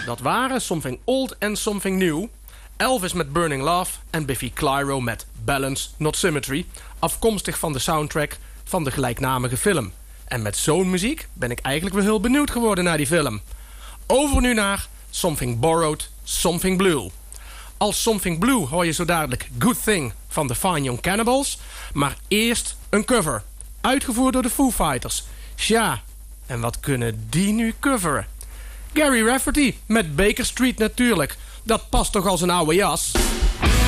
Dat waren Something Old and Something New, Elvis met Burning Love en Biffy Clyro met Balance Not Symmetry, afkomstig van de soundtrack van de gelijknamige film. En met zo'n muziek ben ik eigenlijk wel heel benieuwd geworden naar die film. Over nu naar Something Borrowed, Something Blue. Als Something Blue hoor je zo dadelijk Good Thing van The Fine Young Cannibals, maar eerst een cover, uitgevoerd door de Foo Fighters. Tja, en wat kunnen die nu coveren? Gary Rafferty met Baker Street natuurlijk. Dat past toch als een oude jas?